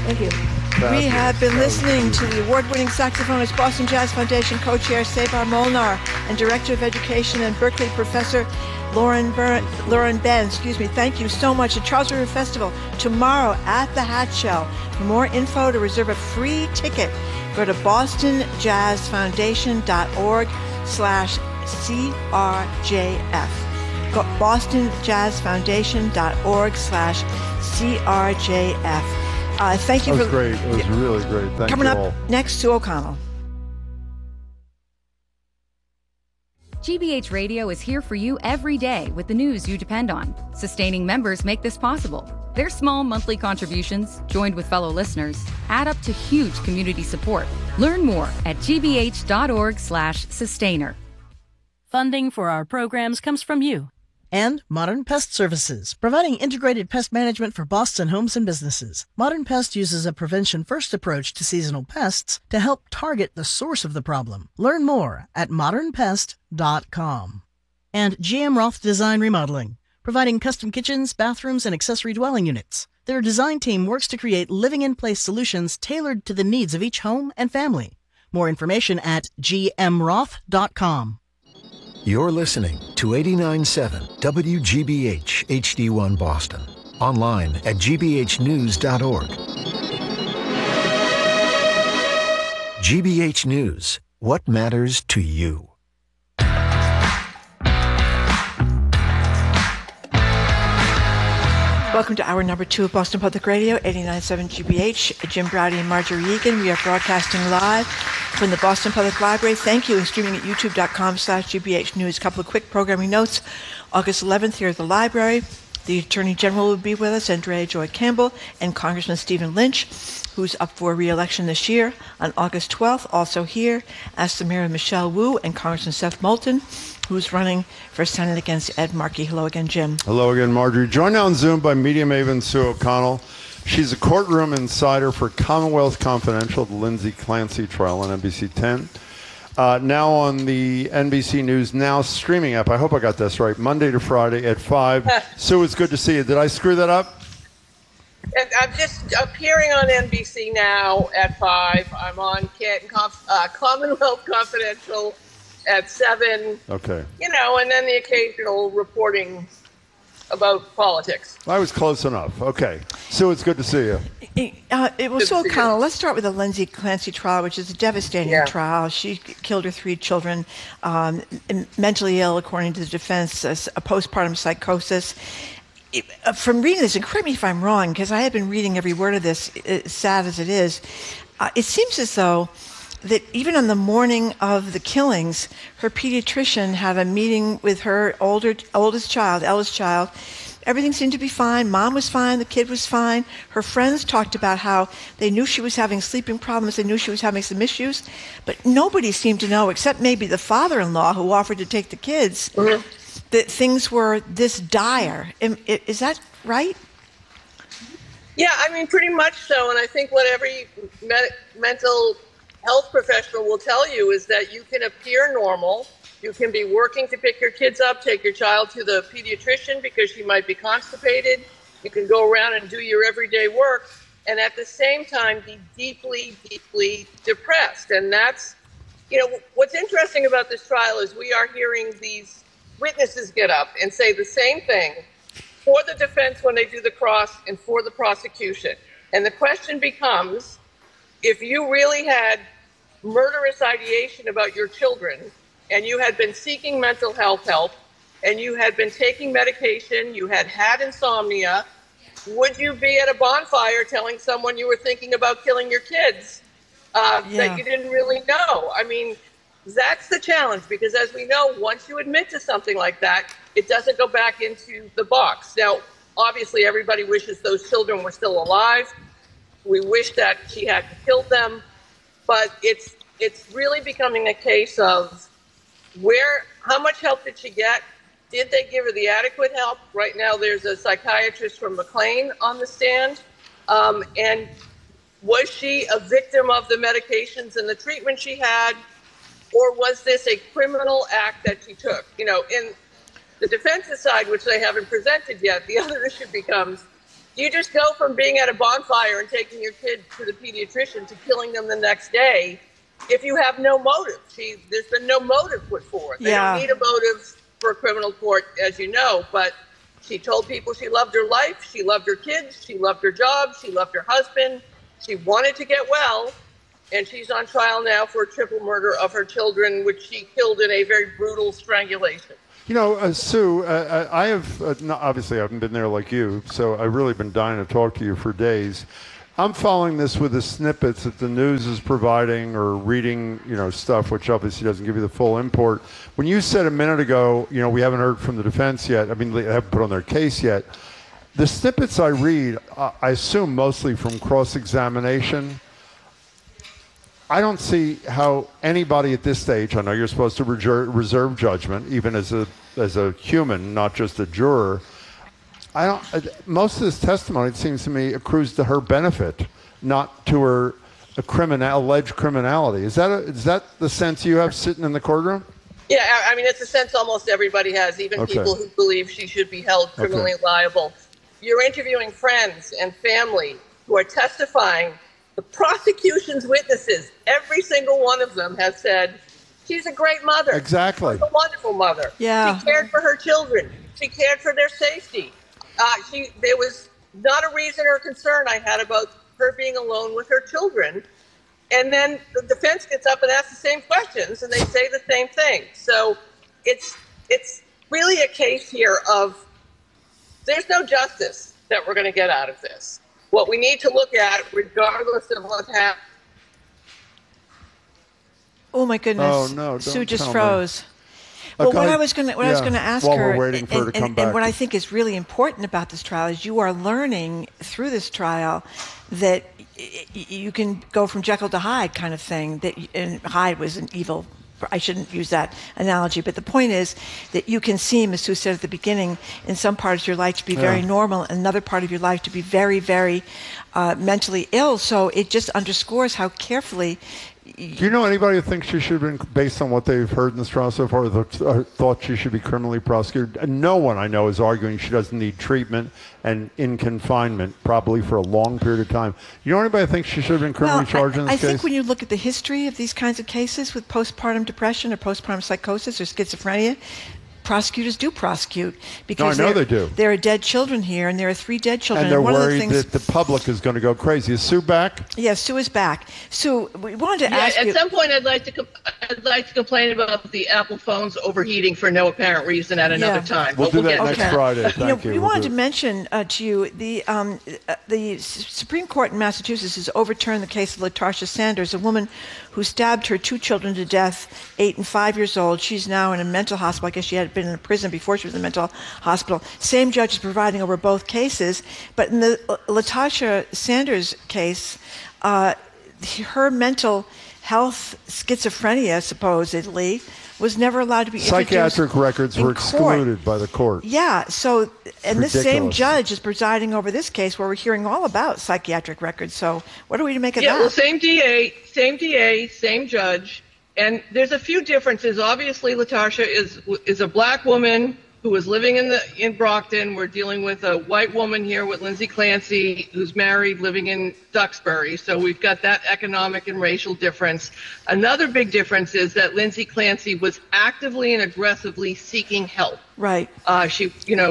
Thank you. We have been listening to the award-winning saxophonist, Boston Jazz Foundation co-chair Sevar Molnar, and Director of Education and Berkeley Professor Lauren Ben. Thank you so much. The Charles River Festival tomorrow at the Hat Shell. For more info, to reserve a free ticket, go to bostonjazzfoundation.org/CRJF. Go bostonjazzfoundation.org/CRJF. Thank you. That was great. It was really great. Thank you all. Coming up next, Sue O'Connell. GBH Radio is here for you every day with the news you depend on. Sustaining members make this possible. Their small monthly contributions, joined with fellow listeners, add up to huge community support. Learn more at gbh.org/sustainer. Funding for our programs comes from you. And Modern Pest Services, providing integrated pest management for Boston homes and businesses. Modern Pest uses a prevention-first approach to seasonal pests to help target the source of the problem. Learn more at modernpest.com. And GM Roth Design Remodeling, providing custom kitchens, bathrooms, and accessory dwelling units. Their design team works to create living-in-place solutions tailored to the needs of each home and family. More information at gmroth.com. You're listening to 89.7 WGBH HD1 Boston. Online at gbhnews.org. GBH News. What matters to you? Welcome to hour number 2 of Boston Public Radio, 89.7 GBH. Jim Browdy and Marjorie Egan. We are broadcasting live from the Boston Public Library. Thank you, and streaming at youtube.com/GBH News. A couple of quick programming notes. August 11th here at the library, the Attorney General will be with us, Andrea Joy Campbell, and Congressman Stephen Lynch, who's up for re-election this year. On August 12th, also here, Astamira Michelle Wu and Congressman Seth Moulton, who's running for Senate against Ed Markey. Hello again, Jim. Hello again, Marjorie. Joined on Zoom by media maven Sue O'Connell. She's a courtroom insider for Commonwealth Confidential, the Lindsay Clancy trial on NBC 10. Now on the NBC News Now streaming app. I hope I got this right. Monday to Friday at 5. Sue, it's good to see you. Did I screw that up? I'm just appearing on NBC Now at 5. I'm on Commonwealth Confidential at 7. Okay. You know, and then the occasional reporting about politics. I was close enough. Okay. Sue, it's good to see you. It was so O'Connell. Let's start with the Lindsay Clancy trial, which is a devastating trial. She killed her 3 children, mentally ill, according to the defense, a postpartum psychosis. From reading this, and correct me if I'm wrong, because I have been reading every word of this, sad as it is, it seems as though that even on the morning of the killings, her pediatrician had a meeting with her eldest child. Everything seemed to be fine. Mom was fine. The kid was fine. Her friends talked about how they knew she was having sleeping problems. They knew she was having some issues. But nobody seemed to know, except maybe the father-in-law who offered to take the kids, that things were this dire. Is that right? Yeah, I mean, pretty much so. And I think what every mental health professional will tell you is that you can appear normal. You can be working to pick your kids up, take your child to the pediatrician because she might be constipated. You can go around and do your everyday work, and at the same time be deeply, deeply depressed. And that's, you know, what's interesting about this trial is we are hearing these witnesses get up and say the same thing for the defense when they do the cross and for the prosecution. And the question becomes, if you really had murderous ideation about your children, and you had been seeking mental health help, and you had been taking medication, you had had insomnia, would you be at a bonfire telling someone you were thinking about killing your kids that you didn't really know? I mean, that's the challenge, because as we know, once you admit to something like that, it doesn't go back into the box. Now, obviously, everybody wishes those children were still alive. We wish that she had killed them. But it's really becoming a case of how much help did she get? Did they give her the adequate help? Right now, there's a psychiatrist from McLean on the stand. And was she a victim of the medications and the treatment she had? Or was this a criminal act that she took? You know, in the defense's side, which they haven't presented yet, the other issue becomes, You just go from being at a bonfire and taking your kid to the pediatrician to killing them the next day if you have no motive. There's been no motive put forward. They don't need a motive for a criminal court, as you know, but she told people she loved her life, she loved her kids, she loved her job, she loved her husband, she wanted to get well, and she's on trial now for a triple murder of her children, which she killed in a very brutal strangulation. You know, Sue, I have, obviously I haven't been there like you, so I've really been dying to talk to you for days. I'm following this with the snippets that the news is providing or reading, stuff, which obviously doesn't give you the full import. When you said a minute ago, we haven't heard from the defense yet, I mean, they haven't put on their case yet. The snippets I read, I assume mostly from cross-examination. I don't see how anybody at this stage, I know you're supposed to reserve judgment, even as a human, not just a juror. Most of this testimony, it seems to me, accrues to her benefit, not to her alleged criminality. Is that the sense you have sitting in the courtroom? Yeah, I mean, it's a sense almost everybody has, even people who believe she should be held criminally liable. You're interviewing friends and family who are testifying. The prosecution's witnesses, every single one of them has said, she's a great mother. Exactly. She's a wonderful mother. Yeah. She cared for her children. She cared for their safety. There was not a reason or concern I had about her being alone with her children. And then the defense gets up and asks the same questions, and they say the same thing. So it's really a case here of there's no justice that we're going to get out of this. What we need to look at, regardless of what happens. Oh my goodness! Oh no! Sue just froze. Well, what I was going to ask while her, we're waiting for her to come back. and what I think is really important about this trial is you are learning through this trial that you can go from Jekyll to Hyde kind of thing. And Hyde was an evil. I shouldn't use that analogy, but the point is that you can seem, as Sue said at the beginning, in some parts of your life to be very normal, and another part of your life to be very, very mentally ill. So it just underscores how carefully. Do you know anybody who thinks she should have been, based on what they've heard in this trial so far, thought she should be criminally prosecuted? And no one I know is arguing she doesn't need treatment and in confinement, probably for a long period of time. You know anybody who thinks she should have been criminally charged in this case? I think when you look at the history of these kinds of cases with postpartum depression or postpartum psychosis or schizophrenia, prosecutors do prosecute because I know they do. There are dead children here, and there are 3 dead children. And they're one worried of the things, that the public is going to go crazy. Is Sue back? Yes, Sue is back. Sue, we wanted to ask you. At some point, I'd like to complain about the Apple phones overheating for no apparent reason at another time. We'll do that next Friday. Thank you. We wanted to mention to you the Supreme Court in Massachusetts has overturned the case of LaTarsha Sanders, a woman who stabbed her 2 children to death, 8 and 5 years old. She's now in a mental hospital. I guess she had been in a prison before she was in a mental hospital. Same judge is presiding over both cases. But in the LaTarsha Sanders case, her mental health, schizophrenia, supposedly, was never allowed to be introduced. Psychiatric records were excluded by the court. Yeah, so, and this same ridiculous. judge is presiding over this case where we're hearing all about psychiatric records. So what are we to make of that? Yeah, well, same DA, same judge. And there's a few differences. Obviously, LaTarsha is a black woman who was living in Brockton. We're dealing with a white woman here with Lindsay Clancy, who's married, living in Duxbury. So we've got that economic and racial difference. Another big difference is that Lindsay Clancy was actively and aggressively seeking help. Right. She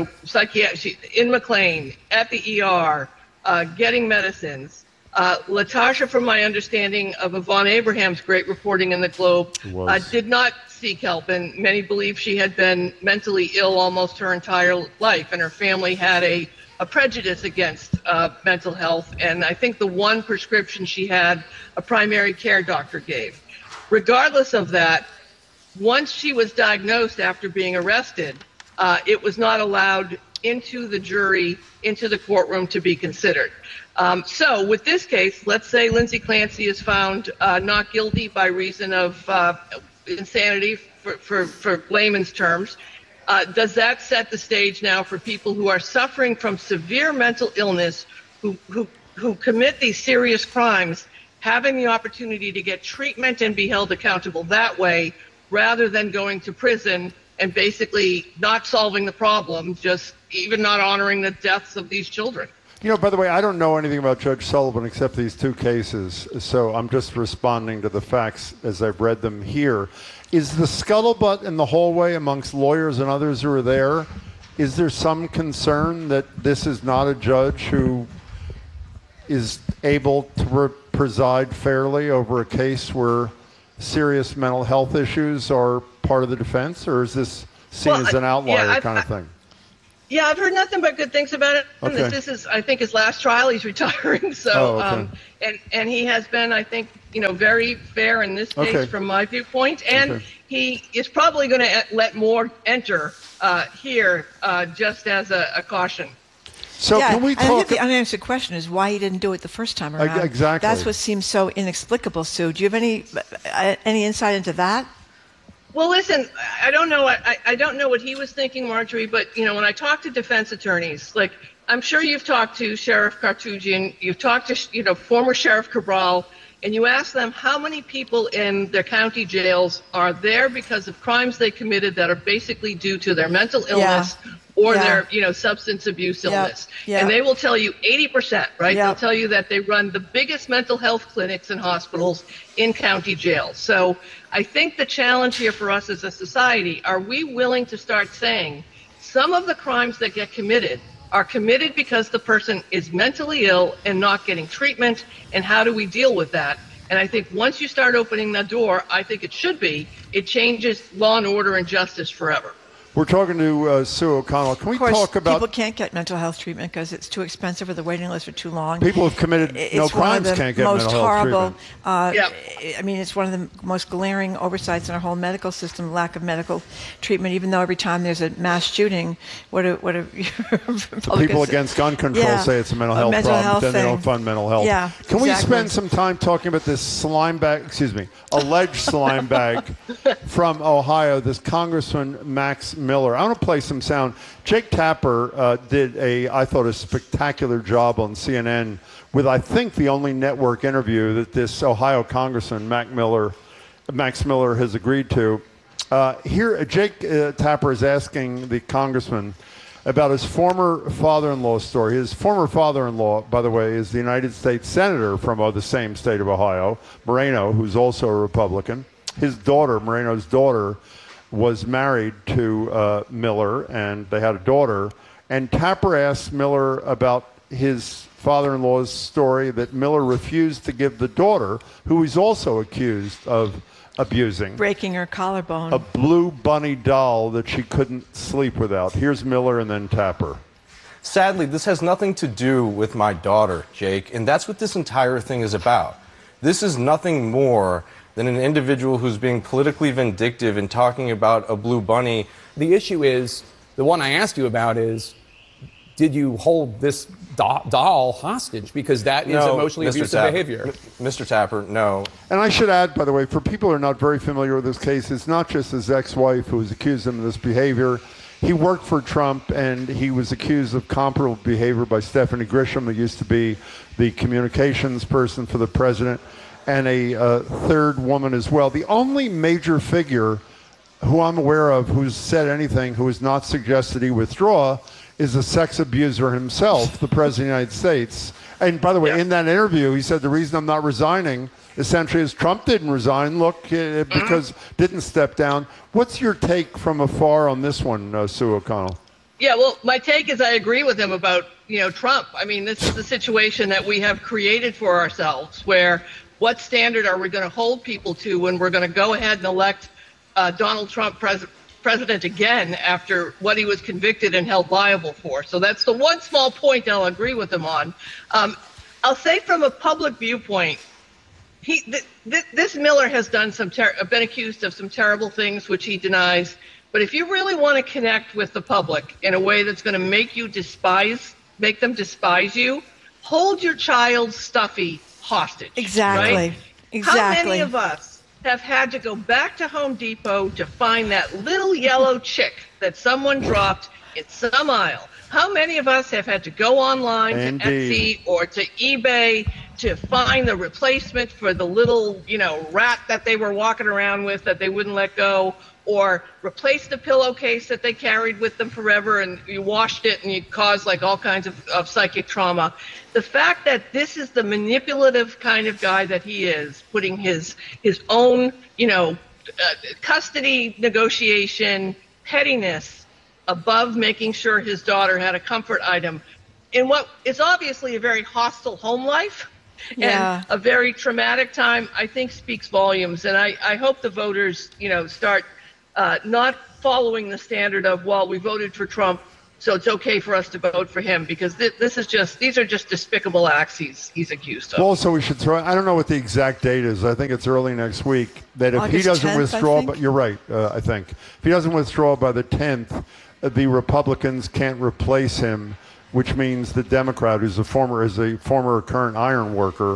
in McLean, at the ER, getting medicines. LaTarsha, from my understanding of Yvonne Abraham's great reporting in the Globe, did not seek help, and many believe she had been mentally ill almost her entire life, and her family had a prejudice against mental health, and I think the one prescription she had, a primary care doctor gave. Regardless of that, once she was diagnosed after being arrested, it was not allowed into the courtroom to be considered. So with this case, let's say Lindsay Clancy is found not guilty by reason of insanity, for layman's terms. Does that set the stage now for people who are suffering from severe mental illness, who commit these serious crimes, having the opportunity to get treatment and be held accountable that way, rather than going to prison and basically not solving the problem, just even not honoring the deaths of these children? You know, by the way, I don't know anything about Judge Sullivan except these two cases, so I'm just responding to the facts as I've read them here. Is the scuttlebutt in the hallway amongst lawyers and others who are there, is there some concern that this is not a judge who is able to preside fairly over a case where serious mental health issues are part of the defense, or is this seen as an outlier kind of thing? Yeah, I've heard nothing but good things about it. Okay. This is, I think, his last trial. He's retiring, so and he has been, I think, very fair in this case from my viewpoint, and he is probably going to let more enter here just as a caution. So can we talk? I think the unanswered question is why he didn't do it the first time around. Exactly. That's what seems so inexplicable, Sue. Do you have any insight into that? Well, listen, I don't know. I don't know what he was thinking, Marjorie. But when I talk to defense attorneys, like I'm sure you've talked to Sheriff Kartoujian, you've talked to former Sheriff Cabral, and you ask them how many people in their county jails are there because of crimes they committed that are basically due to their mental illness. Or their, substance abuse illness. And they will tell you 80%, right? They'll tell you that they run the biggest mental health clinics and hospitals in county jails. So I think the challenge here for us as a society, are we willing to start saying some of the crimes that get committed are committed because the person is mentally ill and not getting treatment, and how do we deal with that? And I think once you start opening that door, I think it changes law and order and justice forever. We're talking to Sue O'Connell. Can we talk about... people can't get mental health treatment because it's too expensive or the waiting lists are too long. People who've committed no crimes can't get mental health treatment. I mean, it's one of the most glaring oversights in our whole medical system, lack of medical treatment, even though every time there's a mass shooting, the people against gun control say it's a mental health problem, then they don't fund mental health. Yeah, Can we spend some time talking about this alleged slime bag from Ohio, this Congressman Max Miller? I want to play some sound. Jake Tapper did I thought, a spectacular job on CNN with, I think, the only network interview that this Ohio Congressman, Max Miller, has agreed to. Here, Jake Tapper is asking the congressman about his former father-in-law story. His former father-in-law, by the way, is the United States Senator from the same state of Ohio, Moreno, who's also a Republican. His daughter, Moreno's daughter, was married to Miller, and they had a daughter. And Tapper asked Miller about his father-in-law's story that Miller refused to give the daughter, who he's also accused of abusing, breaking her collarbone, a blue bunny doll that she couldn't sleep without. Here's Miller and then Tapper. Sadly, this has nothing to do with my daughter, Jake, and that's what this entire thing is about. This is nothing more than an individual who's being politically vindictive and talking about a blue bunny. The issue is, the one I asked you about is, did you hold this doll hostage? Because that is emotionally abusive behavior. Mr. Tapper, no. And I should add, by the way, for people who are not very familiar with this case, it's not just his ex-wife who was accused of this behavior. He worked for Trump, and he was accused of comparable behavior by Stephanie Grisham, who used to be the communications person for the president, and a third woman as well. The only major figure who I'm aware of who's said anything, who has not suggested he withdraw, is a sex abuser himself, the President of the United States. And by the way, in that interview, he said the reason I'm not resigning essentially is Trump didn't resign, because didn't step down. What's your take from afar on this one, Sue O'Connell? Yeah, well, my take is I agree with him about, Trump. I mean, this is the situation that we have created for ourselves, where what standard are we going to hold people to when we're going to go ahead and elect Donald Trump president again after what he was convicted and held liable for? So that's the one small point I'll agree with him on. I'll say from a public viewpoint, this Miller has done been accused of some terrible things, which he denies. But if you really want to connect with the public in a way that's going to make them despise you, hold your child's stuffy hostage. Exactly. Right? Exactly. How many of us have had to go back to Home Depot to find that little yellow chick that someone dropped in some aisle? How many of us have had to go online to Etsy or to eBay to find the replacement for the little, rat that they were walking around with that they wouldn't let go, or replace the pillowcase that they carried with them forever and you washed it and you caused like all kinds of psychic trauma. The fact that this is the manipulative kind of guy that he is, putting his own, custody negotiation pettiness above making sure his daughter had a comfort item in what is obviously a very hostile home life and a very traumatic time, I think speaks volumes. And I hope the voters, start not following the standard of, well, we voted for Trump, so it's okay for us to vote for him, because these are just despicable acts he's accused of. Also, we should throw, I don't know what the exact date is. I think it's early next week, that if August he doesn't 10th, withdraw, but you're right, I think. If he doesn't withdraw by the 10th, the Republicans can't replace him, which means the Democrat, who's a former current iron worker,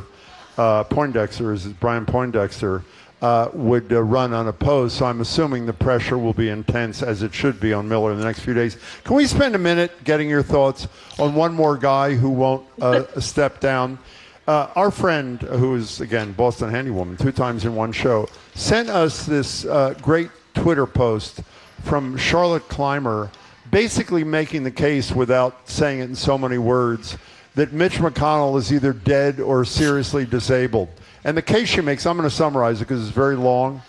Brian Poindexter, would run unopposed. So I'm assuming the pressure will be intense, as it should be, on Miller in the next few days. Can we spend a minute getting your thoughts on one more guy who won't step down? Our friend, who is, again, Boston Handywoman, 2 times in one show, sent us this great Twitter post from Charlotte Clymer, basically making the case, without saying it in so many words, that Mitch McConnell is either dead or seriously disabled. And the case she makes, I'm going to summarize it because it's very long,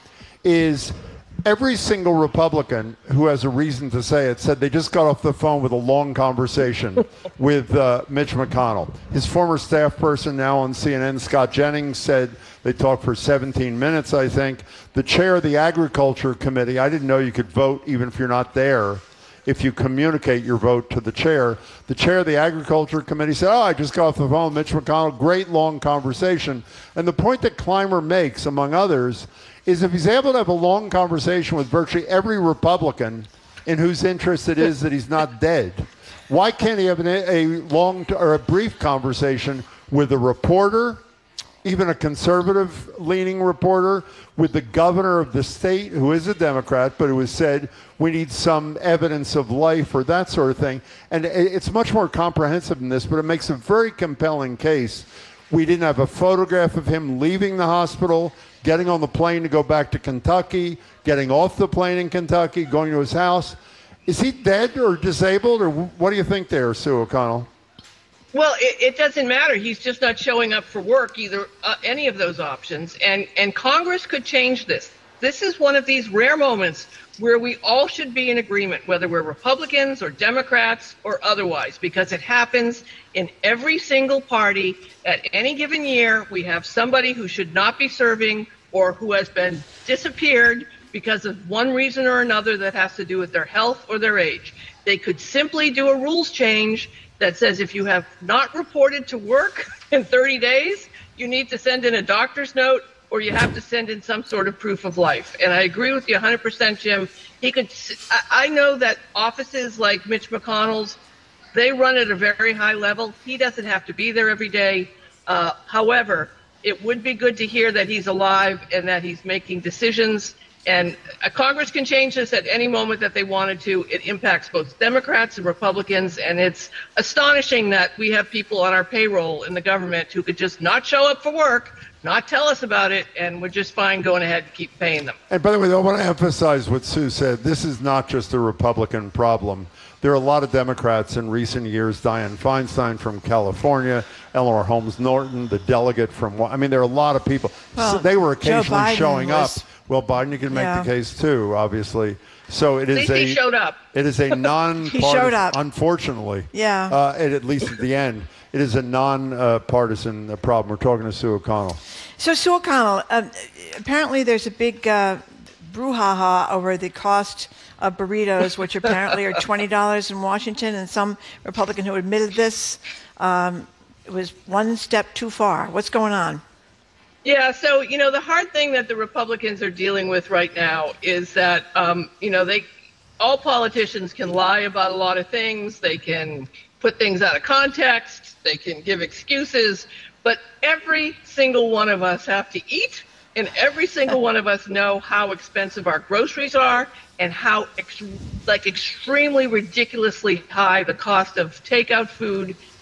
is every single Republican who has a reason to say it said they just got off the phone with a long conversation with Mitch McConnell. His former staff person now on CNN, Scott Jennings, said they talked for 17 minutes, I think. The chair of the Agriculture Committee, I didn't know you could vote even if you're not there, if you communicate your vote to the chair. The chair of the Agriculture Committee said, I just got off the phone with Mitch McConnell. Great long conversation. And the point that Clymer makes, among others, is if he's able to have a long conversation with virtually every Republican in whose interest it is that he's not dead, why can't he have a long or a brief conversation with a reporter, even a conservative-leaning reporter, with the governor of the state, who is a Democrat, but who has said we need some evidence of life or that sort of thing. And it's much more comprehensive than this, but it makes a very compelling case. We didn't have a photograph of him leaving the hospital, getting on the plane to go back to Kentucky, getting off the plane in Kentucky, going to his house. Is he dead or disabled, or what do you think there, Sue O'Connell? Well, it doesn't matter. He's just not showing up for work, either any of those options. And Congress could change this. This is one of these rare moments where we all should be in agreement, whether we're Republicans or Democrats or otherwise, because it happens in every single party. At any given year, we have somebody who should not be serving or who has been disappeared because of one reason or another that has to do with their health or their age. They could simply do a rules change that says if you have not reported to work in 30 days, you need to send in a doctor's note or you have to send in some sort of proof of life. And I agree with you 100%, Jim. I know that offices like Mitch McConnell's, they run at a very high level. He doesn't have to be there every day. However, it would be good to hear that he's alive and that he's making decisions. And Congress can change this at any moment that they wanted to. It impacts both Democrats and Republicans, and it's astonishing that we have people on our payroll in the government who could just not show up for work, not tell us about it, and we're just fine going ahead and keep paying them. And by the way, I want to emphasize what Sue said. This is not just a Republican problem. There are a lot of Democrats in recent years, Dianne Feinstein from California, Eleanor Holmes Norton, the delegate from, there are a lot of people. Well, so they were occasionally showing up. Well, Biden, you can make the case too, obviously. So it is he showed up. It is a non-partisan. He showed up. Unfortunately. Yeah. At least at the end, it is a non-partisan problem. We're talking to Sue O'Connell. So Sue O'Connell, apparently there's a big brouhaha over the cost of burritos, which apparently are $20 in Washington, and some Republican who admitted this it was one step too far. What's going on? Yeah, so, the hard thing that the Republicans are dealing with right now is that, all politicians can lie about a lot of things. They can put things out of context. They can give excuses. But every single one of us have to eat, and every single one of us know how expensive our groceries are and how extremely ridiculously high the cost of takeout food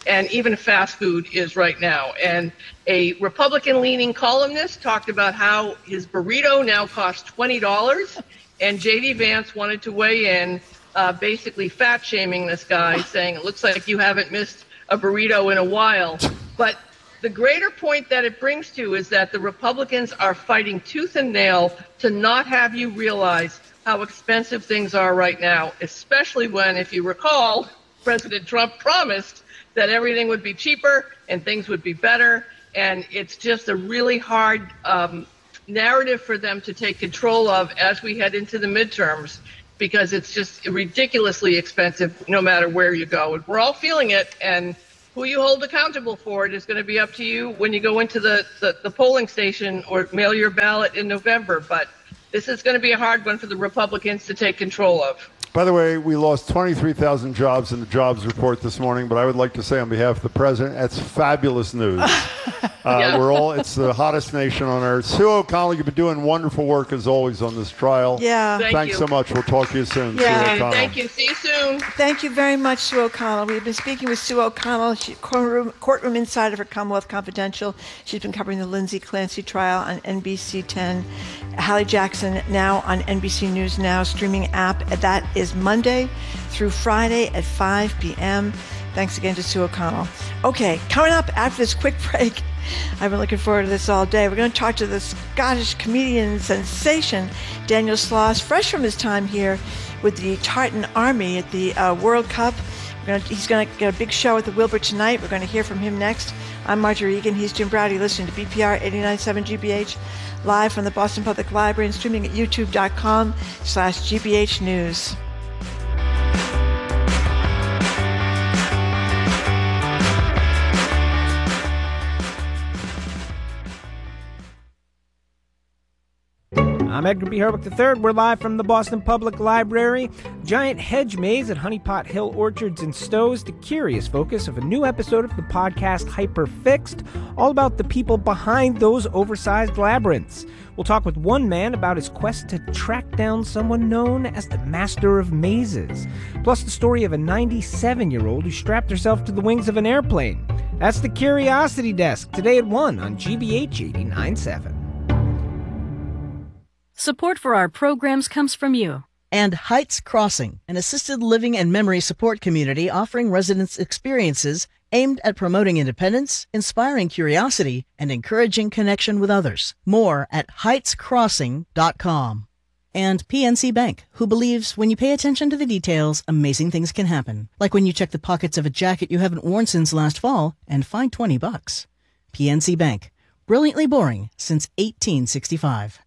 and even fast food is right now. And a Republican-leaning columnist talked about how his burrito now costs $20, and J.D. Vance wanted to weigh in, basically fat-shaming this guy, saying, it looks like you haven't missed a burrito in a while. But the greater point that it brings to is that the Republicans are fighting tooth and nail to not have you realize how expensive things are right now, especially when, if you recall, President Trump promised that everything would be cheaper and things would be better. And it's just a really hard narrative for them to take control of as we head into the midterms, because it's just ridiculously expensive no matter where you go. And we're all feeling it, and who you hold accountable for it is going to be up to you when you go into the polling station or mail your ballot in November. But this is going to be a hard one for the Republicans to take control of. By the way, we lost 23,000 jobs in the jobs report this morning, but I would like to say on behalf of the president, that's fabulous news. It's the hottest nation on earth. Sue O'Connell, you've been doing wonderful work as always on this trial. Yeah. Thanks so much. We'll talk to you soon. Yeah. Sue O'Connell. Thank you. See you soon. Thank you very much, Sue O'Connell. We've been speaking with Sue O'Connell, courtroom insider for Commonwealth Confidential. She's been covering the Lindsay Clancy trial on NBC 10. Hallie Jackson now on NBC News Now streaming app. That is Monday through Friday at 5 p.m. Thanks again to Sue O'Connell. Okay, coming up after this quick break, I've been looking forward to this all day. We're going to talk to the Scottish comedian sensation, Daniel Sloss, fresh from his time here with the Tartan Army at the World Cup. He's going to get a big show at the Wilbur tonight. We're going to hear from him next. I'm Marjorie Egan. He's Jim Browdy, listening to BPR 89.7 GBH, live from the Boston Public Library and streaming at youtube.com/GBH News. I'm Edgar B. Herwick III. We're live from the Boston Public Library. Giant hedge maze at Honeypot Hill Orchards and Stows, the curious focus of a new episode of the podcast Hyperfixed, all about the people behind those oversized labyrinths. We'll talk with one man about his quest to track down someone known as the Master of Mazes, plus the story of a 97-year-old who strapped herself to the wings of an airplane. That's the Curiosity Desk, today at 1 on GBH 89.7. Support for our programs comes from you. And Heights Crossing, an assisted living and memory support community offering residents experiences aimed at promoting independence, inspiring curiosity, and encouraging connection with others. More at heightscrossing.com. And PNC Bank, who believes when you pay attention to the details, amazing things can happen. Like when you check the pockets of a jacket you haven't worn since last fall and find $20. PNC Bank, brilliantly boring since 1865.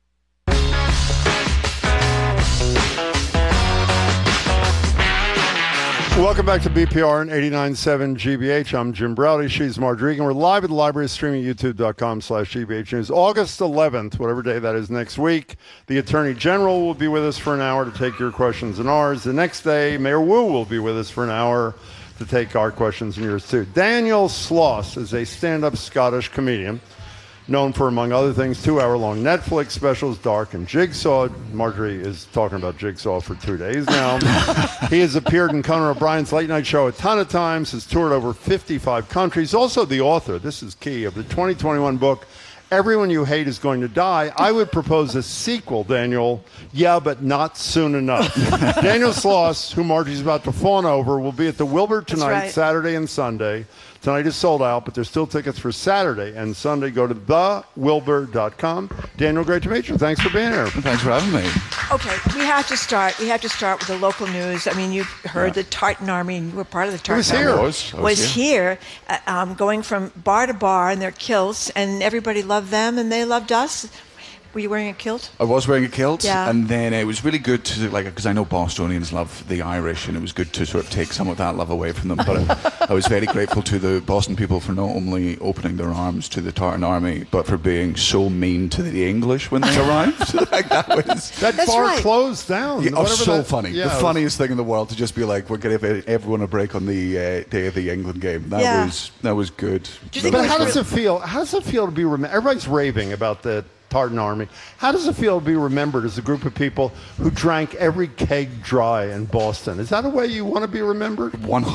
Welcome back to BPR and 89.7 GBH. I'm Jim Browdy. She's Marjorie Egan. We're live at the library streaming youtube.com/GBH News. August 11th, whatever day that is next week, the Attorney General will be with us for an hour to take your questions and ours. The next day, Mayor Wu will be with us for an hour to take our questions and yours too. Daniel Sloss is a stand-up Scottish comedian known for, among other things, 2-hour-long Netflix specials, Dark and Jigsaw. Marjorie is talking about Jigsaw for 2 days now. He has appeared in Conan O'Brien's Late Night Show a ton of times, has toured over 55 countries. Also the author, this is key, of the 2021 book, Everyone You Hate Is Going to Die. I would propose a sequel, Daniel. Yeah, but not soon enough. Daniel Sloss, who Margie's about to fawn over, will be at the Wilbur tonight, Saturday and Sunday. Tonight is sold out, but there's still tickets for Saturday and Sunday. Go to thewilbur.com. Daniel, great to meet you. Thanks for being here. Thanks for having me. Okay, we have to start. We have to start with the local news. I mean, you heard the Tartan Army, and you were part of the Tartan Army. I was here, going from bar to bar in their kilts, and everybody loved them, and they loved us. Were you wearing a kilt? I was wearing a kilt, yeah. And then it was really good to, because I know Bostonians love the Irish, and it was good to sort of take some of that love away from them. But I was very grateful to the Boston people for not only opening their arms to the Tartan Army, but for being so mean to the English when they arrived. That bar closed down. Yeah, so funny. Yeah, the funniest thing in the world to just be like, we're going to give everyone a break on the day of the England game. That was good. But how does it feel? How does it feel to be remembered? Everybody's raving about the Tartan Army. How does it feel to be remembered as a group of people who drank every keg dry in Boston? Is that a way you want to be remembered?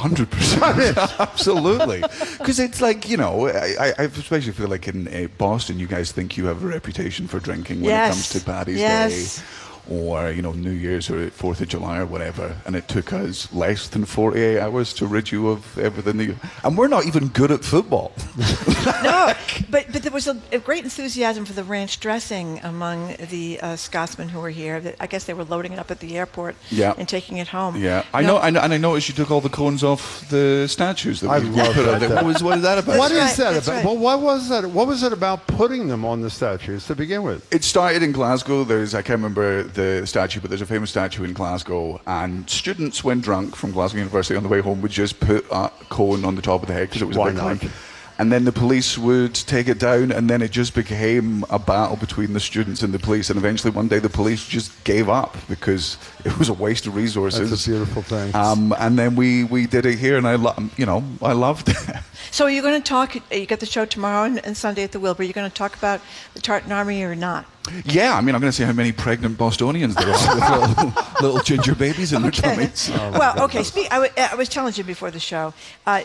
100%. Absolutely. Because it's like, I especially feel like in Boston, you guys think you have a reputation for drinking when it comes to Paddy's Day. Or, New Year's or 4th of July or whatever. And it took us less than 48 hours to rid you of everything. And we're not even good at football. No, but there was a great enthusiasm for the ranch dressing among the Scotsmen who were here. I guess they were loading it up at the airport and taking it home. Yeah, I know. And I noticed you took all the cones off the statues that we put out there. What is that about? What is that about? Right. Well, what was that? What was it about putting them on the statues to begin with? It started in Glasgow. I can't remember the statue, but there's a famous statue in Glasgow, and students, when drunk from Glasgow University on the way home, would just put a cone on the top of the head because it was a big cone. And then the police would take it down, and then it just became a battle between the students and the police. And eventually, one day, the police just gave up because it was a waste of resources. That's a beautiful thing. And then we did it here, and I loved it. So are you going to talk? You got the show tomorrow and Sunday at the Wilbur. Are you going to talk about the Tartan Army or not? Yeah, I'm going to see how many pregnant Bostonians there are with little ginger babies in their tummies. Well, okay. I was telling you before the show,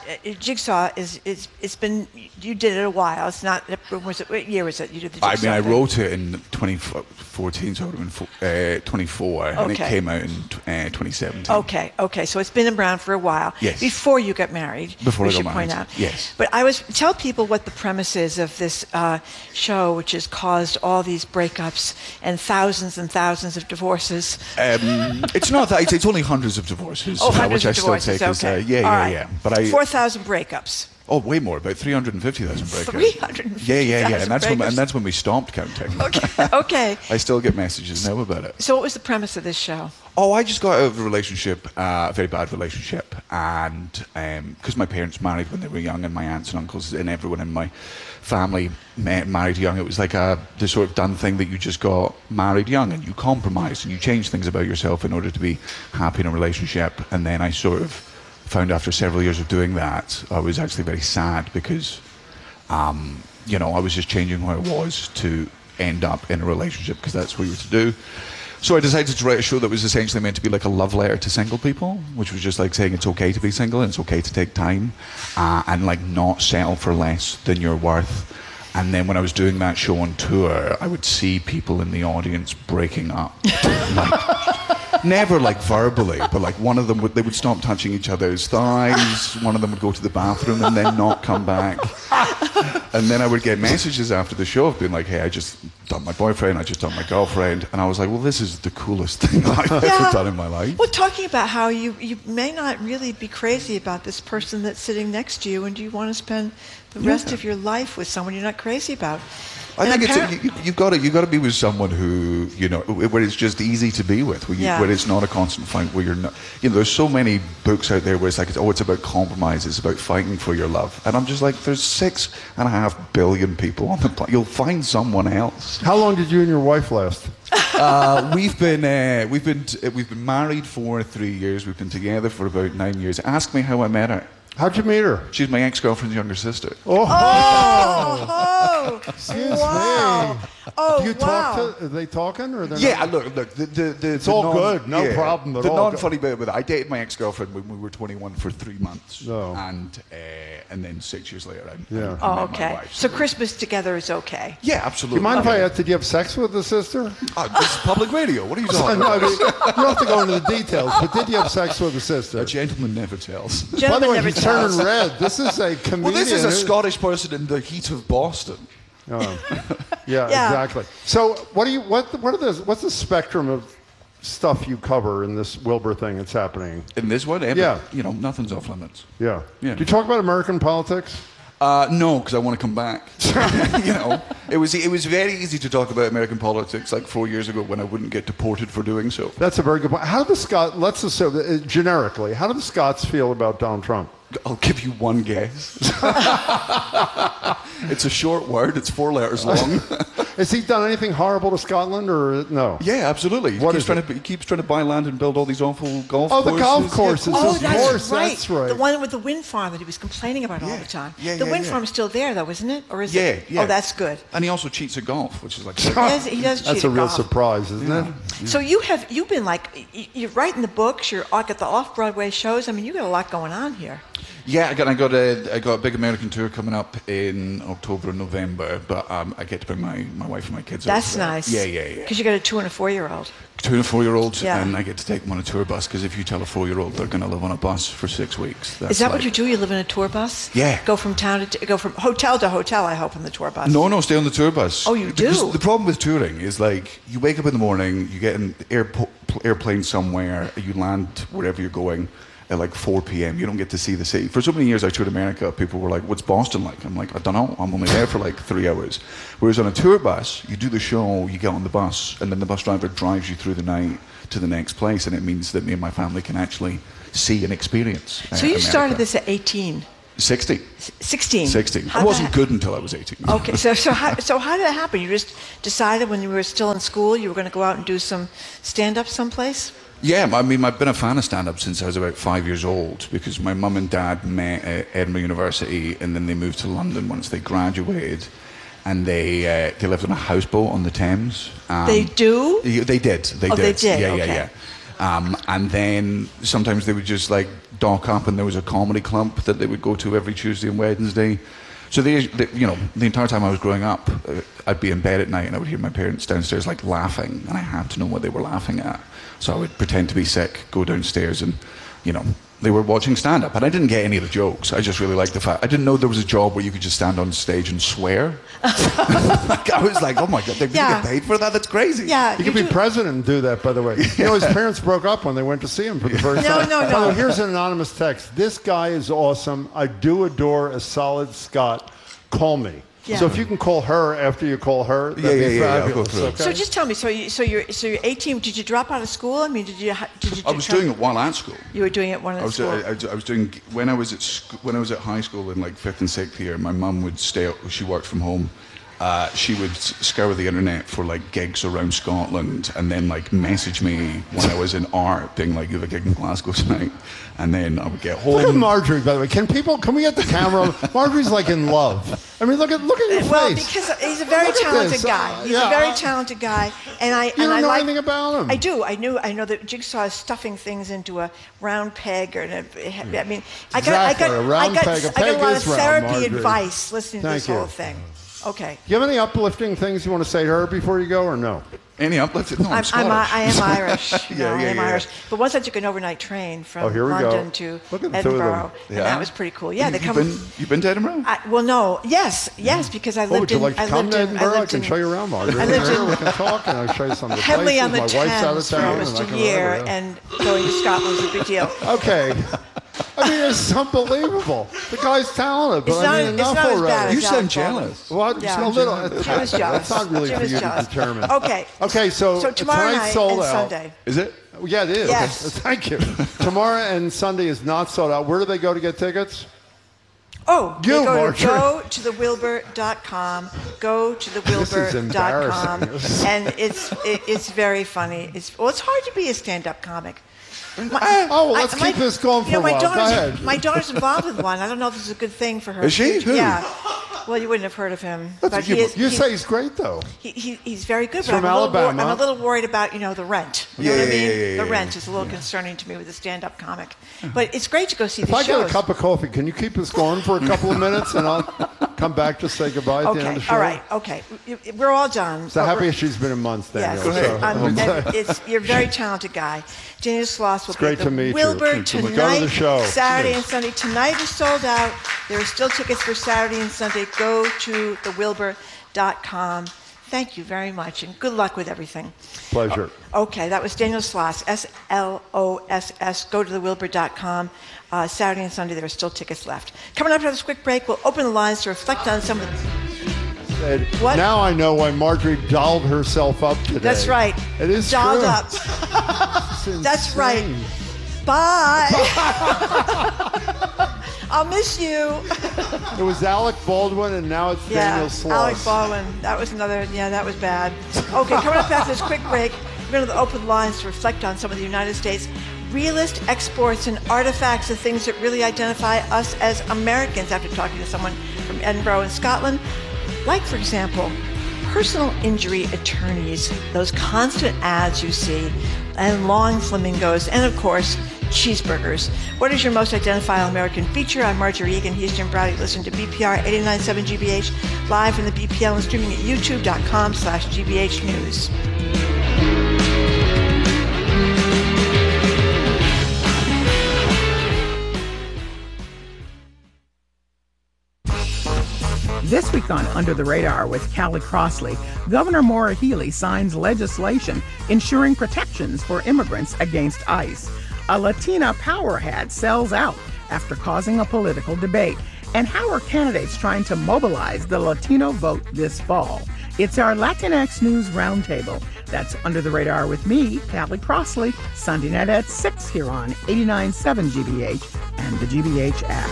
Jigsaw it's been, you did it a while. It's not, what year was it? You did the Jigsaw thing? I wrote it in 2014, so it would have been 24, and it came out in 2017. Okay. So it's been around for a while. Yes. Before you got married. Before I got married. Point out. Yes. But tell people what the premise is of this show, which has caused all these breakups and thousands of divorces. It's not that. It's only hundreds of divorces. Hundreds which of divorces. I still take okay. as yeah. But 4,000 breakups. Oh, way more, about 350,000 breakups. 350,000. Yeah, and that's when we stopped counting. Okay. I still get messages now about it. So what was the premise of this show? Oh, I just got out of a relationship, a very bad relationship, and because my parents married when they were young, and my aunts and uncles and everyone in my family married young, it was like the sort of done thing that you just got married young, and you compromise and you change things about yourself in order to be happy in a relationship. And then I sort of found after several years of doing that, I was actually very sad because, I was just changing who I was to end up in a relationship because that's what you were to do. So I decided to write a show that was essentially meant to be like a love letter to single people, which was just like saying it's okay to be single and it's okay to take time and like not settle for less than you're worth. And then when I was doing that show on tour, I would see people in the audience breaking up. Never like verbally, but like one of them they would stop touching each other's thighs, one of them would go to the bathroom and then not come back. And then I would get messages after the show of being like, hey, I just dumped my boyfriend, I just dumped my girlfriend. And I was like, well, this is the coolest thing I've ever done in my life. Well, talking about how you may not really be crazy about this person that's sitting next to you, and do you want to spend the rest of your life with someone you're not crazy about? I think you've got to be with someone who, where it's just easy to be with, where it's not a constant fight, where you're not, there's so many books out there where it's like, it's about compromise, it's about fighting for your love. And I'm just like, there's 6.5 billion people on the planet. You'll find someone else. How long did you and your wife last? We've been married for 3 years. We've been together for about 9 years. Ask me how I met her. How'd you meet her? She's my ex-girlfriend's younger sister. Excuse wow. me. Oh, do you talk to? Are they talking or they're not? Look. It's all good. No problem at all. The non-funny bit with it, I dated my ex-girlfriend when we were 21 for 3 months, and then 6 years later, I met my wife. So Christmas together is okay. Yeah, absolutely. Do you mind if I ask? Did you have sex with the sister? This is public radio. What are you talking about? You don't have to go into the details, but did you have sex with the sister? A gentleman never tells. By the way, he's turning red. This is a comedian. Well, this is a Scottish person in the heat of Boston. Yeah, exactly. So, what's the spectrum of stuff you cover in this Wilbur thing that's happening? In this one? Yeah. Nothing's off limits. Yeah. Do you talk about American politics? No, because I want to come back. It was very easy to talk about American politics like 4 years ago when I wouldn't get deported for doing so. That's a very good point. How do the Scots, let's assume, generically, how do the Scots feel about Donald Trump? I'll give you one guess. It's a short word. It's 4 letters long. Has he done anything horrible to Scotland or no? Yeah, absolutely. He keeps trying to buy land and build all these awful golf courses. Oh, the golf courses. Oh, of that's course, right. That's right. The one with the wind farm that he was complaining about all the time. The wind farm's still there, though, isn't it? Or is it? Yeah. Oh, that's good. And he also cheats at golf, which is like... He does cheat That's a real golf. surprise, isn't it? Yeah. So you've been like, you're writing the books, you're at the off-Broadway shows. I mean, you got a lot going on here. Yeah, I got a big American tour coming up in October and November, but I get to bring my wife and my kids. That's nice. Yeah. Because you got a 2 and a 4-year-old. 2 and a 4-year-old, yeah. And I get to take them on a tour bus, because if you tell a 4-year-old they're going to live on a bus for 6 weeks, is that what you do? You live in a tour bus? Yeah. Go from hotel to hotel, I hope, on the tour bus. No, stay on the tour bus. Oh, you do? Because the problem with touring is, like, you wake up in the morning, you get an airplane somewhere, you land wherever you're going at like 4 p.m. You don't get to see the city. For so many years I toured America, people were like, what's Boston like? I'm like, I don't know. I'm only there for like 3 hours. Whereas on a tour bus, you do the show, you get on the bus, and then the bus driver drives you through the night to the next place, and it means that me and my family can actually see and experience So you America. started this at 18? 16. 16. I wasn't good until I was 18. Okay, so how did it happen? You just decided when you were still in school you were going to go out and do some stand-up someplace? Yeah, I mean, I've been a fan of stand-up since I was about 5 years old, because my mum and dad met at Edinburgh University, and then they moved to London once they graduated, and they lived on a houseboat on the Thames. They do? They did. They did. Yeah. And then sometimes they would just like dock up, and there was a comedy club that they would go to every Tuesday and Wednesday. So the entire time I was growing up, I'd be in bed at night and I would hear my parents downstairs like laughing, and I had to know what they were laughing at. So I would pretend to be sick, go downstairs, and they were watching stand-up, and I didn't get any of the jokes. I just really liked the fact I didn't know there was a job where you could just stand on stage and swear. I was like, oh my god, they get paid for that? That's crazy. Yeah, you could be president and do that, by the way. His parents broke up when they went to see him for the first time. No. Oh, here's an anonymous text. This guy is awesome. I do adore a solid Scot. Call me. Yeah. So if you can call her after you call her, that'd be fabulous. Yeah. Okay? So just tell me. So you're 18. Did you drop out of school? I mean, did you? I was doing it while at school. You were doing it while at school. I was doing when I was at high school in like 5th and 6th year. My mum would stay. She worked from home. She would scour the internet for like gigs around Scotland, and then like message me when I was in art, being like, "You have a gig in Glasgow tonight," and then I would get home. Look at Marjorie, by the way. Can we get the camera? Marjorie's like in love. I mean, look at your face. Well, because he's a very talented guy. He's a very talented guy, and I don't know anything about him. I do. I know that Jigsaw is stuffing things into a round peg, I mean, I got a lot of therapy advice listening to this whole thing. Okay. Do you have any uplifting things you want to say to her before you go, or no? Any uplifting? No, I'm Scottish. I am Irish. I am Irish. But once I took an overnight train from London to Edinburgh, and that was pretty cool. Yeah, You've been to Edinburgh? Well, no. Yes, because I lived in. Would you like to come to Edinburgh? I can show you around, Margaret. We can talk, and I'll show you some of the Henley places. on the My wife's out of Thames for town, almost a year, and going to Scotland was a big deal. Okay. I mean, it's unbelievable. The guy's talented, but enough already. You sound jealous. What? Yeah. A little. Jim is jealous. It's not really for you to determine. Okay, so tomorrow night sold and out. Sunday. Is it? Yeah, it is. Yes. Okay. Thank you. Tomorrow and Sunday is not sold out. Where do they go to get tickets? Go to thewilbur.com. Go to thewilbur.com, and it's very funny. It's hard to be a stand-up comic. Let's keep this going for a while. Go ahead. My daughter's involved with one. I don't know if this is a good thing for her. Is she? Who? Yeah. Well, you wouldn't have heard of him. You say he's great, though. He's very good. He's from Alabama. I'm a little worried about the rent. You know what I mean? The rent is a little concerning to me with a stand-up comic. But it's great to go see the shows. If I get a cup of coffee, can you keep this going for a couple of minutes, and I'll come back to say goodbye at the end of the show? All right. Okay. We're all done. So happy she's been in months, Daniel. Yes. You're a very talented guy. Daniel Sloss will be at the Wilbur tonight, go to the show. Saturday and Sunday. Tonight is sold out. There are still tickets for Saturday and Sunday. Go to thewilbur.com. Thank you very much, and good luck with everything. Pleasure. Okay, that was Daniel Sloss, S-L-O-S-S. Go to thewilbur.com. Saturday and Sunday, there are still tickets left. Coming up after this quick break, we'll open the lines to reflect on some of the... What? Now I know why Marjorie dolled herself up today. That's right. It is dolled true. up. That's right. Bye. I'll miss you. It was Alec Baldwin, and now it's Daniel Sloss. Alec Baldwin. That was another. Yeah, that was bad. Okay, coming up after this quick break, we're going to open lines to reflect on some of the United States' realist exports and artifacts of things that really identify us as Americans. After talking to someone from Edinburgh in Scotland, like for example, personal injury attorneys, those constant ads you see, and long flamingos, and of course, cheeseburgers. What is your most identifiable American feature? I'm Marjorie Egan. He's Jim Browdy. Listen to BPR 89.7 GBH live from the BPL and streaming at youtube.com/GBH News. This week on Under the Radar with Callie Crossley, Governor Maura Healey signs legislation ensuring protections for immigrants against ICE. A Latina power ad sells out after causing a political debate. And how are candidates trying to mobilize the Latino vote this fall? It's our Latinx News Roundtable. That's Under the Radar with me, Callie Crossley, Sunday night at 6 here on 89.7 GBH and the GBH app.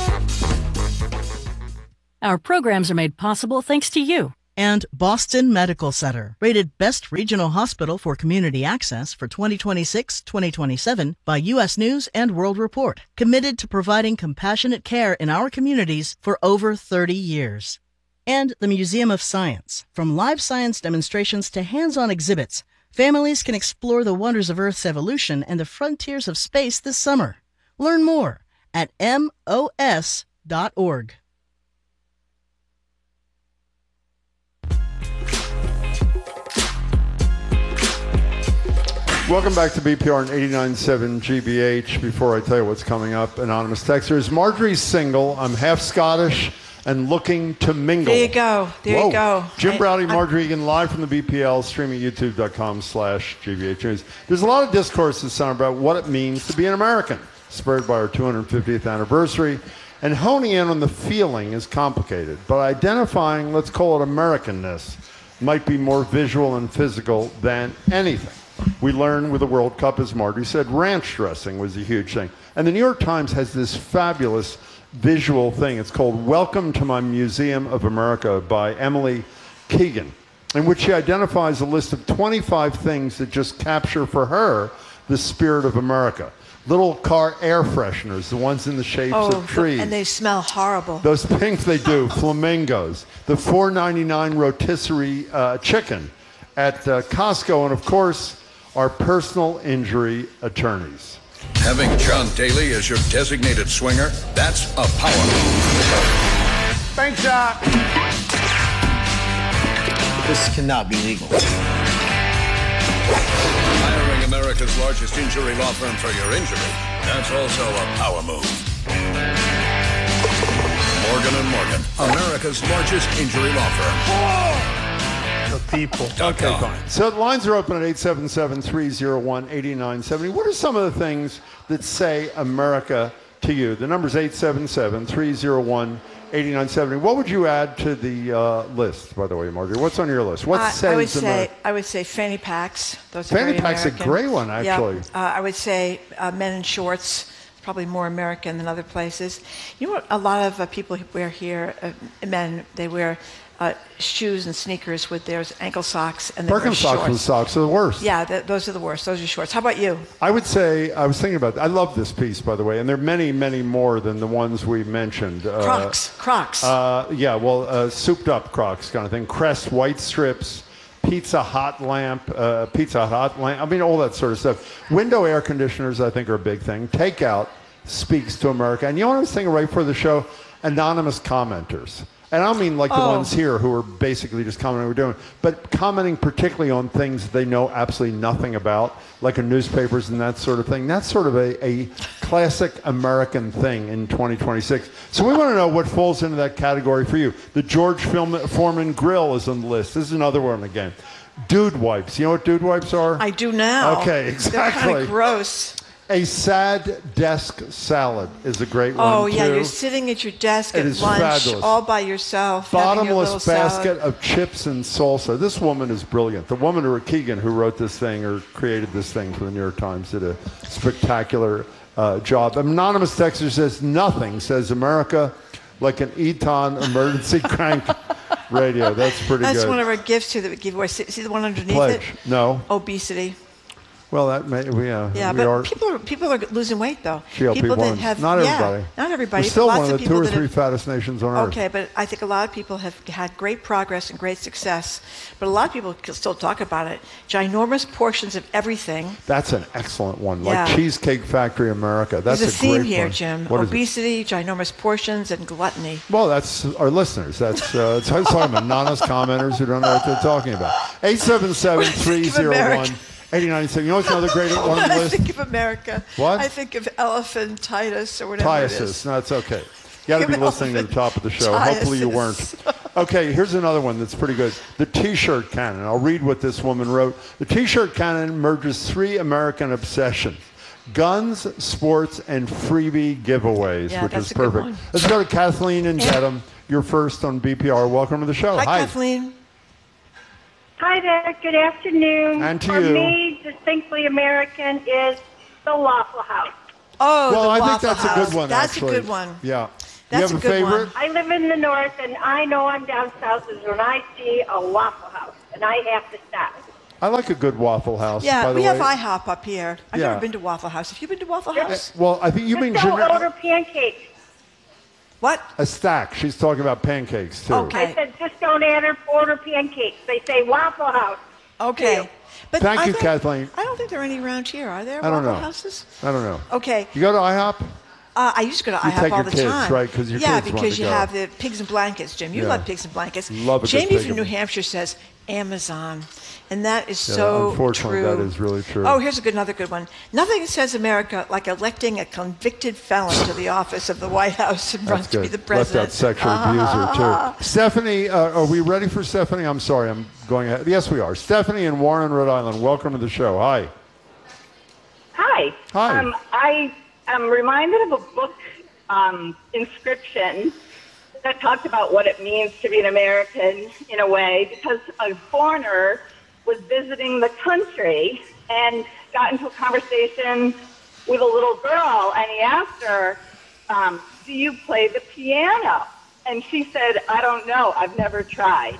Our programs are made possible thanks to you. And Boston Medical Center, rated Best Regional Hospital for Community Access for 2026-2027 by U.S. News and World Report. Committed to providing compassionate care in our communities for over 30 years. And the Museum of Science. From live science demonstrations to hands-on exhibits, families can explore the wonders of Earth's evolution and the frontiers of space this summer. Learn more at MOS.org. Welcome back to BPR and 89.7 GBH. Before I tell you what's coming up, anonymous texter, is Marjorie's single. I'm half Scottish and looking to mingle. There you go. There you go. Jim Browdy, Marjorie Egan, live from the BPL, streaming youtube.com/GBH News. There's a lot of discourse this summer about what it means to be an American, spurred by our 250th anniversary. And honing in on the feeling is complicated, but identifying, let's call it Americanness, might be more visual and physical than anything. We learned with the World Cup, as Marjorie said, ranch dressing was a huge thing. And the New York Times has this fabulous visual thing. It's called Welcome to My Museum of America by Emily Keegan, in which she identifies a list of 25 things that just capture for her the spirit of America. Little car air fresheners, the ones in the shapes of trees. And they smell horrible. Those things they do, flamingos. The $4.99 rotisserie chicken at Costco, and of course, our personal injury attorneys. Having John Daly as your designated swinger, that's a power move. Bank shot. This cannot be legal. Hiring America's largest injury law firm for your injury, that's also a power move. Morgan & Morgan, America's largest injury law firm. People. Okay, fine. So the lines are open at 877-301-8970. What are some of the things that say America to you? The number's 877-301-8970. What would you add to the list, by the way, Marjorie? What's on your list? What says America? I would say fanny packs. Those are fanny very packs American. a great one, actually. Yeah. I would say men in shorts. Probably more American than other places. You know what a lot of people wear here, men, they wear shoes and sneakers with their ankle socks and they wear shorts. Birkenstocks with socks are the worst. Yeah, those are the worst. Those are shorts. How about you? I would say, I was thinking about, I love this piece, by the way, and there are many, many more than the ones we mentioned. Crocs. Souped up Crocs kind of thing. Crest white strips, Pizza Hut lamp. I mean, all that sort of stuff. Window air conditioners, I think, are a big thing. Takeout speaks to America. And you know what I was thinking right before the show? Anonymous commenters. And I don't mean like the ones here who are basically just commenting what we're doing, but commenting particularly on things they know absolutely nothing about, like in newspapers and that sort of thing. That's sort of a classic American thing in 2026. So we want to know what falls into that category for you. The George Foreman grill is on the list. This is another one again. Dude wipes. You know what dude wipes are? I do now. Okay, exactly. They're kind of gross. A sad desk salad is a great one, Oh, yeah, too. you're sitting at your desk at lunch fabulous. all by yourself. Bottomless basket salad. of chips and salsa. This woman is brilliant. The woman, Keegan, who wrote this thing or created this thing for the New York Times, did a spectacular job. Anonymous texter says nothing says America like an Eton emergency crank radio. That's pretty good. That's one of our gifts too that we give away. See the one underneath Pledge. it? No. Obesity. Well, that may, yeah, but people are losing weight though. People that have not everybody. Not everybody. We're still but one lots of the people 2 or that 3 have, fattest nations on earth. Okay, but I think a lot of people have had great progress and great success. But a lot of people can still talk about it. Ginormous portions of everything. That's an excellent one. Yeah. Like Cheesecake Factory America. That's There's a theme great here, one. Jim. What Obesity, ginormous portions, and gluttony. Well, that's our listeners. That's talking about anonymous commenters who don't know what they're talking about. 877-301. 89. You know what's another great one on the When I list? think of America, What? I think of elephantitis or whatever it is. Tiasis. No, it's okay. You got to be listening to the top of the show. Tiasis. Hopefully you weren't. Okay, here's another one that's pretty good. The T-shirt cannon. I'll read what this woman wrote. The T-shirt cannon merges 3 American obsessions: guns, sports, and freebie giveaways, Yeah, which that's is a good perfect. one. Let's go to Kathleen in Dedham. You're first on BPR. Welcome to the show. Hi, Kathleen. Hi there. Good afternoon. And to For you. me, distinctly American is the Waffle House. Oh, well, the I think Waffle that's House. a good one, That's actually. a good one. Yeah. That's you have a good favorite? one. I live in the north, and I know I'm down south is when I see a Waffle House, and I have to stop. I like a good Waffle House, Yeah, by the we way. have IHOP up here. I've Yeah. never been to Waffle House. Have you been to Waffle House? Well, I think you mean Just don't generic- order pancakes. What? a stack. She's talking about pancakes, too. I said just don't order pancakes. They say Waffle House. Okay. But Thank are you, there- Kathleen. I don't think there are any around here. Are there I don't Waffle know. Houses? I don't know. Okay. You go to IHOP? I used to go to You IHOP take all your the kids, time. right? 'Cause your yeah, kids want because to you go. have the pigs and blankets, Jim. You Yeah. love pigs and blankets. Love a good Jamie pig from and- New Hampshire says Amazon, and that is Yeah, so unfortunately, true. that is really true. Oh, here's another good one. Nothing says America like electing a convicted felon to the office of the White House and run That's to be good. the president. Left out sexual abuser, too. Stephanie, are we ready for Stephanie? I'm sorry, I'm going ahead. Yes, we are. Stephanie in Warren, Rhode Island. Welcome to the show. Hi. Hi. Hi. I am reminded of a book inscription that talked about what it means to be an American in a way, because a foreigner was visiting the country and got into a conversation with a little girl, and he asked her, do you play the piano? And she said, I don't know. I've never tried.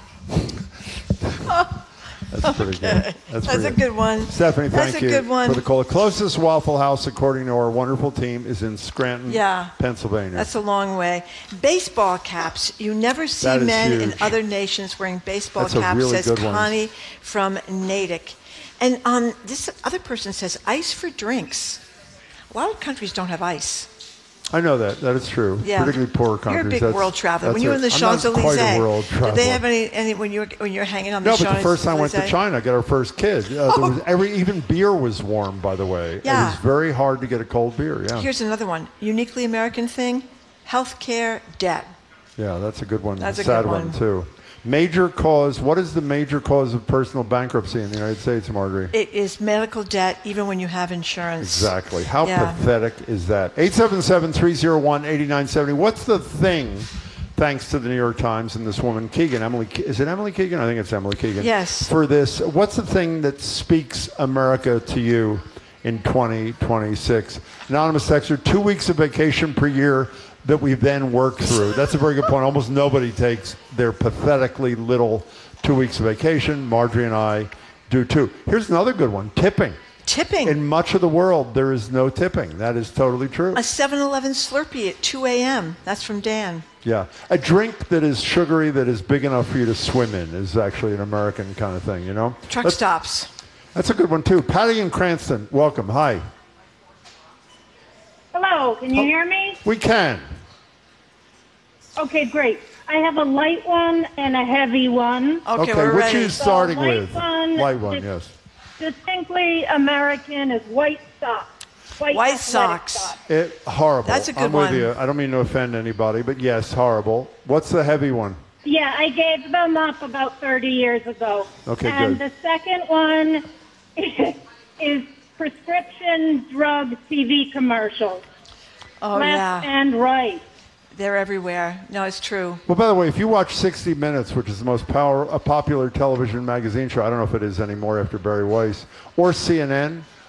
That's pretty good. That's pretty a good one. Stephanie, That's thank a you good one. for the call. The closest Waffle House, according to our wonderful team, is in Scranton, Yeah. Pennsylvania. That's a long way. Baseball caps. You never see That is men in huge. other nations wearing baseball That's a caps, really says good one. Connie from Natick. And this other person says ice for drinks. A lot of countries don't have ice. I know that. That is true. Yeah. Particularly poor countries. You're a big That's- world traveler. that's When you were it. in the I'm not Champs-Elysees, quite a world did traveler. they have any when you were hanging on the No, Champs-Elysees? but the first time I went to China, get our first kid. There was even beer was warm, by the way. Yeah. It was very hard to get a cold beer. Yeah. Here's another one. Uniquely American thing, healthcare debt. Yeah, that's a good one. That's a sad good one. too. Major cause. What is the major cause of personal bankruptcy in the United States, Marjorie? It is medical debt, even when you have insurance. Exactly. How Yeah. pathetic is that? 877-301-8970. What's the thing, thanks to the New York Times and this woman, Keegan, is it Emily Keegan? I think it's Emily Keegan. Yes. For this, what's the thing that speaks America to you in 2026? Anonymous texter, 2 weeks of vacation per year that we then work through. That's a very good point. Almost nobody takes their pathetically little 2 weeks of vacation. Marjorie and I do too. Here's another good one, tipping. Tipping. In much of the world, there is no tipping. That is totally true. A 7-Eleven Slurpee at 2 a.m. That's from Dan. Yeah. A drink that is sugary, that is big enough for you to swim in, is actually an American kind of thing, you know? Truck stops. That's a good one, too. Patty in Cranston, welcome. Hi. Hello, can you hear me? We can. Okay, great. I have a light one and a heavy one. Okay, which are you starting light with? One, Light one, yes. Distinctly American is white socks. White athletic socks. Horrible. That's a good I'm with one. you. I don't mean to offend anybody, but yes, horrible. What's the heavy one? Yeah, I gave them up about 30 years ago. Okay, and good. the second one is prescription drug TV commercials. Oh, Left yeah. and right. They're everywhere. No, it's true. Well, by the way, if you watch 60 Minutes, which is the most popular television magazine show, I don't know if it is anymore after Barry Weiss, or CNN,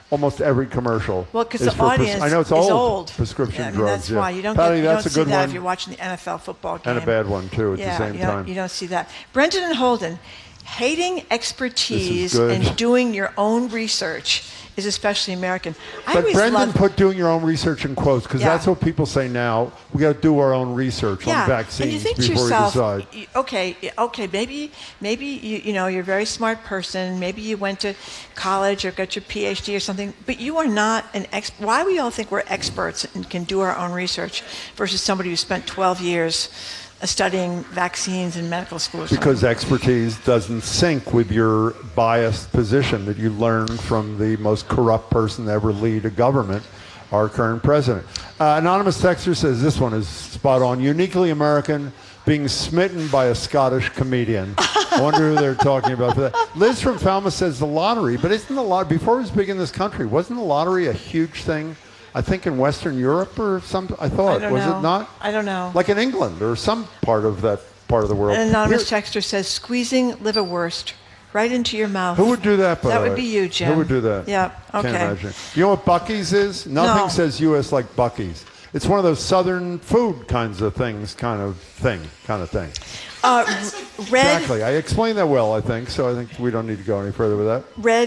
almost every commercial. Well, because is the for audience I know it's is old. Prescription yeah, I mean, drugs. that's yeah. why you don't, Patty, you that's don't a good see that one. if you're watching the NFL football game. And a bad one, too, at the same time. You don't see that. Brendan and Holden, hating expertise good. and doing your own research is especially American. But Brendan put doing your own research in quotes because that's what people say now. We got to do our own research on vaccines and you think before to yourself, we decide. Okay, maybe you're a very smart person. Maybe you went to college or got your PhD or something, but you are not an expert. Why we all think we're experts and can do our own research versus somebody who spent 12 years studying vaccines in medical school? Because expertise doesn't sync with your biased position that you learned from the most corrupt person to ever lead a government, our current president. Anonymous texter says this one is spot on. Uniquely American, being smitten by a Scottish comedian. I wonder who they're talking about for that. Liz from Falmouth says the lottery, but isn't the lottery, before it was big in this country, wasn't the lottery a huge thing? I think in Western Europe or something. I thought, was it not? I don't know. Like in England or some part of that part of the world. An anonymous texter says, squeezing liverwurst right into your mouth. Who would do that, by the way? That would be you, Jim. Who would do that? Yeah, okay. Can't imagine. You know what Buc-ee's is? Nothing says U.S. like Buc-ee's. It's one of those Southern food kinds of things, kind of thing. Red. Exactly. I explained that well, I think, so I think we don't need to go any further with that. Red